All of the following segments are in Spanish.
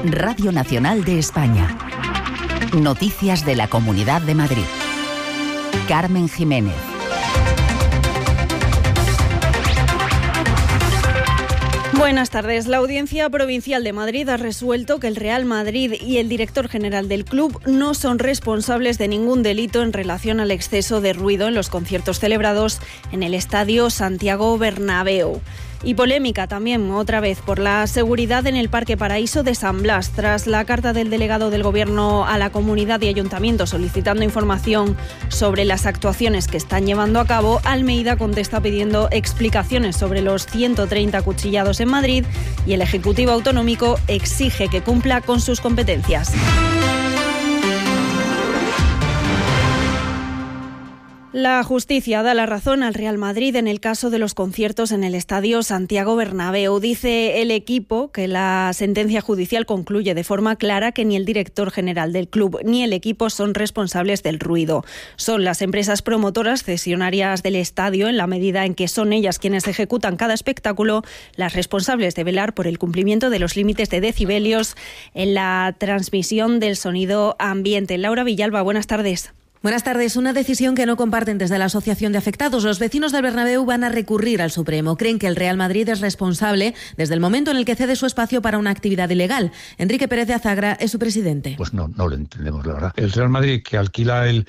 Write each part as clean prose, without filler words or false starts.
Radio Nacional de España. Noticias de la Comunidad de Madrid. Carmen Jiménez. Buenas tardes. La Audiencia Provincial de Madrid ha resuelto que el Real Madrid y el director general del club no son responsables de ningún delito en relación al exceso de ruido en los conciertos celebrados en el Estadio Santiago Bernabéu. Y polémica también, otra vez, por la seguridad en el Parque Paraíso de San Blas. Tras la carta del delegado del Gobierno a la comunidad y ayuntamiento solicitando información sobre las actuaciones que están llevando a cabo, Almeida contesta pidiendo explicaciones sobre los 130 acuchillados en Madrid y el Ejecutivo Autonómico exige que cumpla con sus competencias. La justicia da la razón al Real Madrid en el caso de los conciertos en el Estadio Santiago Bernabéu. Dice el equipo que la sentencia judicial concluye de forma clara que ni el director general del club ni el equipo son responsables del ruido. Son las empresas promotoras cesionarias del estadio, en la medida en que son ellas quienes ejecutan cada espectáculo, las responsables de velar por el cumplimiento de los límites de decibelios en la transmisión del sonido ambiente. Laura Villalba, buenas tardes. Buenas tardes. Una decisión que no comparten desde la Asociación de Afectados. Los vecinos del Bernabéu van a recurrir al Supremo. Creen que el Real Madrid es responsable desde el momento en el que cede su espacio para una actividad ilegal. Enrique Pérez de Azagra es su presidente. Pues no lo entendemos, la verdad. El Real Madrid, que alquila el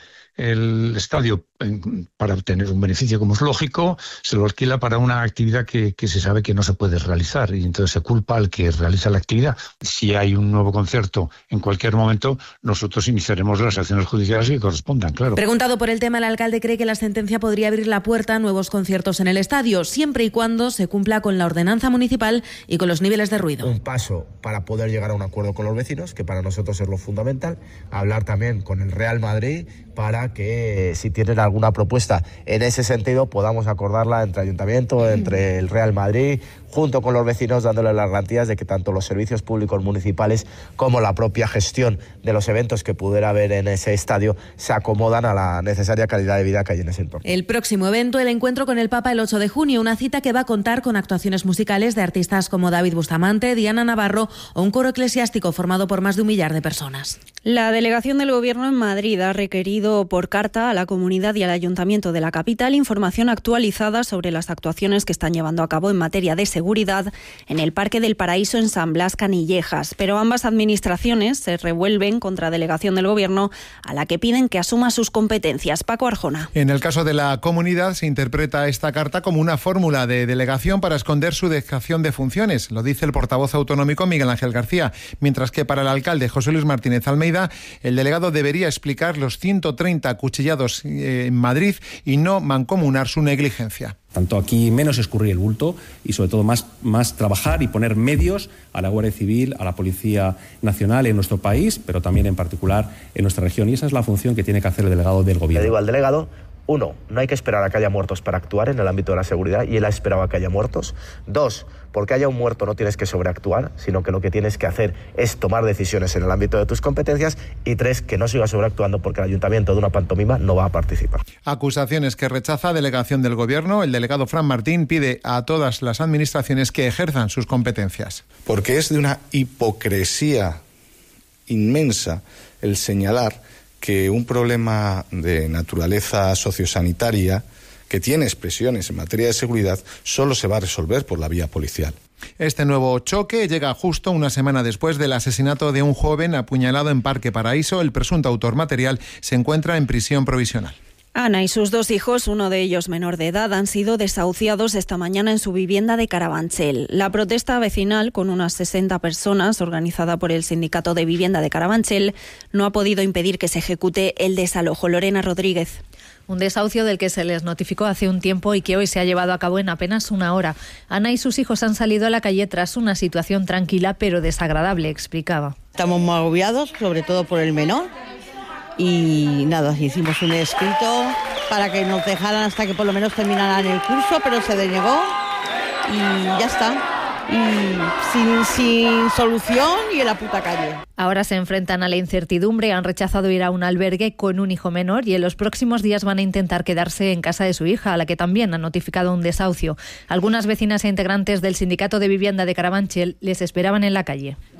estadio para obtener un beneficio, como es lógico, se lo alquila para una actividad que se sabe que no se puede realizar, y entonces se culpa al que realiza la actividad. Si hay un nuevo concierto en cualquier momento, nosotros iniciaremos las acciones judiciales que correspondan, claro. Preguntado por el tema, el alcalde cree que la sentencia podría abrir la puerta a nuevos conciertos en el estadio, siempre y cuando se cumpla con la ordenanza municipal y con los niveles de ruido. Un paso para poder llegar a un acuerdo con los vecinos, que para nosotros es lo fundamental. Hablar también con el Real Madrid para que, si tienen alguna propuesta en ese sentido, podamos acordarla entre ayuntamiento, entre el Real Madrid, junto con los vecinos, dándole las garantías de que tanto los servicios públicos municipales como la propia gestión de los eventos que pudiera haber en ese estadio se acomodan a la necesaria calidad de vida que hay en ese entorno. El próximo evento, el encuentro con el Papa el 8 de junio, una cita que va a contar con actuaciones musicales de artistas como David Bustamante, Diana Navarro o un coro eclesiástico formado por más de 1 millar de personas. La delegación del Gobierno en Madrid ha requerido por carta a la comunidad y al ayuntamiento de la capital información actualizada sobre las actuaciones que están llevando a cabo en materia de seguridad en el Parque del Paraíso en San Blas Canillejas. Pero ambas administraciones se revuelven contra la delegación del Gobierno, a la que piden que asuma sus competencias. Paco Arjona. En el caso de la comunidad se interpreta esta carta como una fórmula de delegación para esconder su dejación de funciones, lo dice el portavoz autonómico Miguel Ángel García, mientras que para el alcalde José Luis Martínez Almeida, el delegado debería explicar los 130 acuchillados en Madrid y no mancomunar su negligencia. Tanto aquí menos escurrir el bulto y sobre todo más trabajar y poner medios a la Guardia Civil, a la Policía Nacional en nuestro país, pero también en particular en nuestra región. Y esa es la función que tiene que hacer el delegado del Gobierno. Le digo al delegado: 1, no hay que esperar a que haya muertos para actuar en el ámbito de la seguridad, y él ha esperado a que haya muertos. 2, porque haya un muerto no tienes que sobreactuar, sino que lo que tienes que hacer es tomar decisiones en el ámbito de tus competencias. Y 3, que no siga sobreactuando, porque el ayuntamiento de una pantomima no va a participar. Acusaciones que rechaza delegación del Gobierno. El delegado Fran Martín pide a todas las administraciones que ejerzan sus competencias. Porque es de una hipocresía inmensa el señalar que un problema de naturaleza sociosanitaria que tiene expresiones en materia de seguridad solo se va a resolver por la vía policial. Este nuevo choque llega justo una semana después del asesinato de un joven apuñalado en Parque Paraíso. El presunto autor material se encuentra en prisión provisional. Ana y sus 2 hijos, uno de ellos menor de edad, han sido desahuciados esta mañana en su vivienda de Carabanchel. La protesta vecinal, con unas 60 personas, organizada por el Sindicato de Vivienda de Carabanchel, no ha podido impedir que se ejecute el desalojo. Lorena Rodríguez. Un desahucio del que se les notificó hace un tiempo y que hoy se ha llevado a cabo en apenas 1 hora. Ana y sus hijos han salido a la calle tras una situación tranquila pero desagradable, explicaba. Estamos muy agobiados, sobre todo por el menor. Y nada, hicimos un escrito para que nos dejaran hasta que por lo menos terminaran el curso, pero se denegó y ya está. Y sin solución y en la puta calle. Ahora se enfrentan a la incertidumbre, han rechazado ir a un albergue con un hijo menor y en los próximos días van a intentar quedarse en casa de su hija, a la que también han notificado un desahucio. Algunas vecinas e integrantes del Sindicato de Vivienda de Carabanchel les esperaban en la calle.